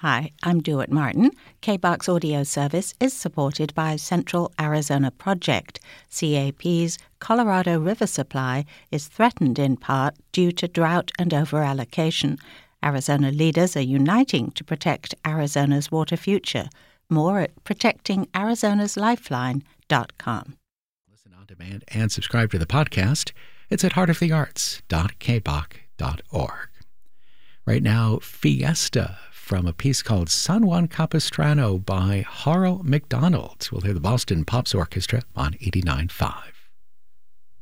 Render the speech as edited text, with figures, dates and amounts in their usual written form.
Hi, I'm Dewitt Martin. KBOX audio service is supported by Central Arizona Project. CAP's Colorado River supply is threatened in part due to drought and overallocation. Arizona leaders are uniting to protect Arizona's water future. More at protectingarizonaslifeline.com. Listen on demand and subscribe to the podcast. It's at heartofthearts.kboc.org. Right now, Fiesta from a piece called San Juan Capistrano by Harl McDonald. We'll hear the Boston Pops Orchestra on 89.5.